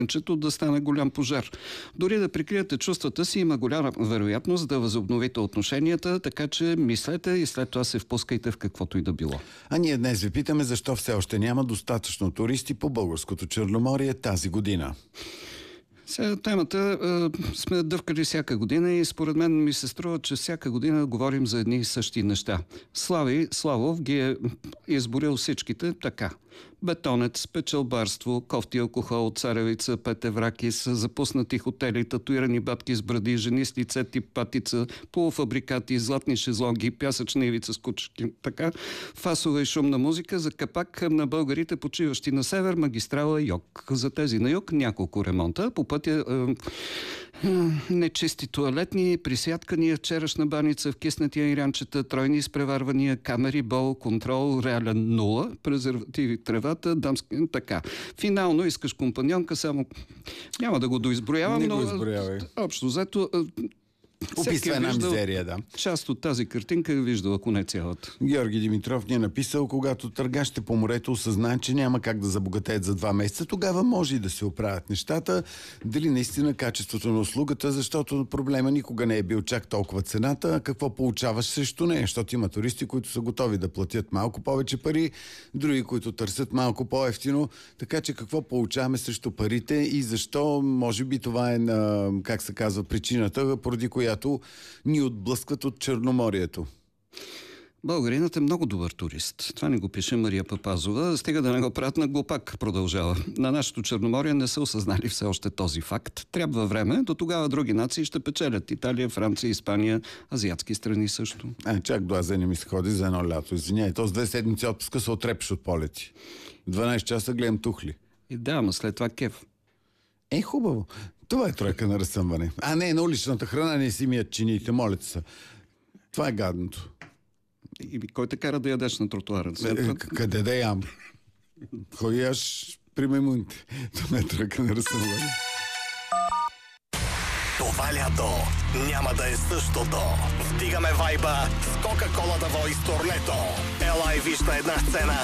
чето да стане голям пожар. Дори да прикриете чувствата си, има голяма вероятност да възобновите отношенията, така че мислете и след това се впускайте в каквото и да било. А ние днес ви питаме защо все още няма достатъчно туристи по българското Черноморие тази година. Сега темата сме дъвкали всяка година и според мен ми се струва, че всяка година говорим за едни и същи неща. Славов ги е изборил всичките така. Бетонец, печалбарство, кофти алкохол, царевица, петевракис, запуснати хотели, татуирани бабки с бради, жени с лице тип патица, полуфабрикати, златни шезлонги, пясъчна ивица с кучки, така, фасова и шумна музика, за капак на българите, почиващи на север, магистрала Йог. За тези на юг няколко ремонта. По пътя нечисти тоалетни, присядкания, вчерашна баница, вкиснати айранчета, тройни изпреварвания, камери, бол, контрол, реален нула, презервативи, тревата, дамски, така. Финално искаш компаньонка, само няма да го доизброявам, но общо взето описва една мизерия, да. Част от тази картинка е виждал, ако не цялата. Георги Димитров ни е написал, когато търгашите по морето осъзнаят, че няма как да забогатеят за 2 месеца, тогава може и да се оправят нещата. Дали наистина качеството на услугата, защото проблема никога не е бил чак толкова цената, а какво получаваш срещу нея, защото има туристи, които са готови да платят малко повече пари, други, които търсят малко по-евтино, така че какво получаваме срещу парите и защо, може би това е, как се казва, причината, поради която ни отблъскват от Черноморието. Българинът е много добър турист. Това не го пише Мария Папазова. Стига да не го правят на глупак, продължава. На нашето Черноморие не са осъзнали все още този факт. Трябва време. До тогава други нации ще печелят. Италия, Франция, Испания, азиатски страни също. Чак до Азия не ми се ходи за едно лято. Извиняй, то с 2 седмици отпуска се отрепиш от полети. 12 часа гледам тухли. И да, ама след това кеф. Хубаво. Това е тройка на разсъмване. Не, на уличната храна не си мият чиниите, моля се. Това е гадното. И кой те кара да ядеш на тротуара? Къде да ям? Кой яш при маймуните? Това е тройка на разсъмване. Това лято няма да е същото. Вдигаме вайба с Кока-Кола да Voice турнето. Ела и виж на една сцена